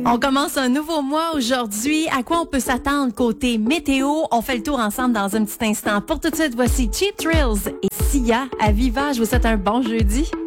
On commence un nouveau mois aujourd'hui. À quoi on peut s'attendre côté météo? On fait le tour ensemble dans un petit instant. Pour tout de suite, voici Cheap Thrills et Sia à Viva. Je vous souhaite un bon jeudi.